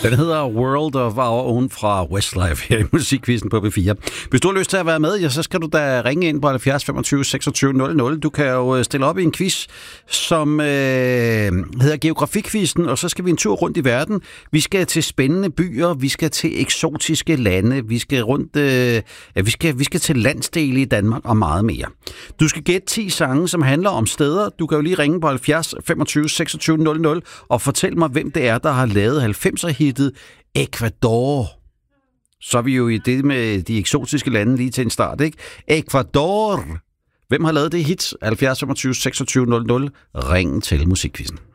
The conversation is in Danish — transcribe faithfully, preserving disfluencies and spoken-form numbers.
Den hedder World of Our Own fra Westlife her i Musikquizzen på B fire. Hvis du har lyst til at være med, ja, så skal du da ringe ind på halvfjerds femogtyve seksogtyve nul nul. Du kan jo stille op i en quiz, som øh, hedder Geografikquizzen, og så skal vi en tur rundt i verden. Vi skal til spændende byer, vi skal til eksotiske lande, vi skal rundt, øh, ja, vi skal, vi skal til landsdele i Danmark og meget mere. Du skal gætte ti sange, som handler om steder. Du kan jo lige ringe på halvfjerds femogtyve seksogtyve nul nul og fortæl mig, hvem det er, der har lavet halvfemser-hittet Ecuador. Så er vi jo i det med de eksotiske lande lige til en start, ikke? Ecuador! Hvem har lavet det hit? halvfjerds femogtyve seksogtyve nul nul. Ring til Musikquizzen.